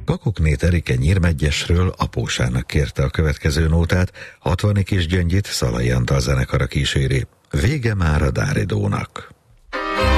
Kakukné Terike Nyírmegyesről apósának kérte a következő nótát, 60 kis gyöngyit Szalai Antal zenekara kíséri. Vége már a Dáridónak.